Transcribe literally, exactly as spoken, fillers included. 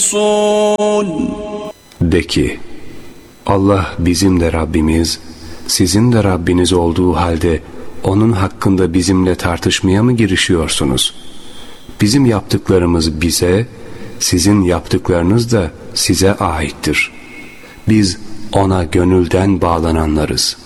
De ki, Allah bizim de Rabbimiz, sizin de Rabbiniz olduğu halde onun hakkında bizimle tartışmaya mı girişiyorsunuz? Bizim yaptıklarımız bize, sizin yaptıklarınız da size aittir. Biz ona gönülden bağlananlarız.